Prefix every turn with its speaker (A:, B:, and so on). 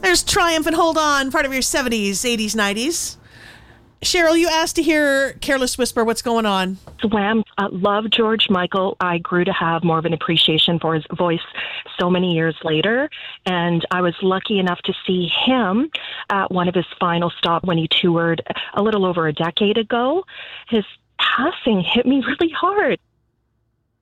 A: There's Triumph and Hold On, part of your 70s, 80s, 90s. Cheryl, you asked to hear Careless Whisper. What's going on?
B: Wham! Love George Michael. I grew to have more of an appreciation for his voice so many years later. And I was lucky enough to see him at one of his final stops when he toured a little over a decade ago. His passing hit me really hard.